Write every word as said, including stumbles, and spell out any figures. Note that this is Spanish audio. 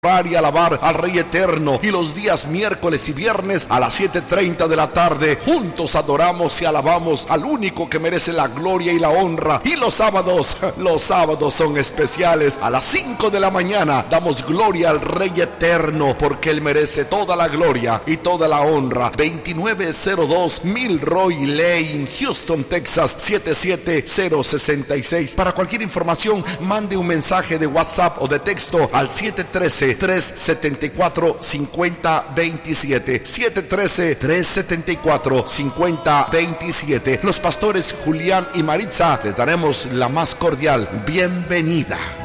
Y alabar al Rey Eterno, y los días miércoles y viernes a las siete treinta de la tarde juntos adoramos y alabamos al único que merece la gloria y la honra. Y los sábados, los sábados son especiales. A las cinco de la mañana damos gloria al Rey Eterno, porque Él merece toda la gloria y toda la honra. Veintinueve cero dos Milroy Lane, Houston, Texas siete siete cero seis seis. Para cualquier información, mande un mensaje de WhatsApp o de texto al siete uno tres, tres siete cuatro, cinco cero dos siete. siete uno tres, tres siete cuatro, cinco cero dos siete. Los pastores Julián y Maritza les daremos la más cordial bienvenida.